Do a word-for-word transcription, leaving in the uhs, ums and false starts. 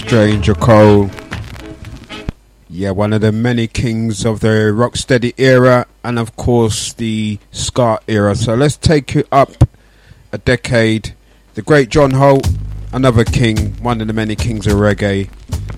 Stranger Cole. Yeah, one of the many kings of the rocksteady era and of course the ska era. So let's take it up a decade. The great John Holt, another king, one of the many kings of reggae.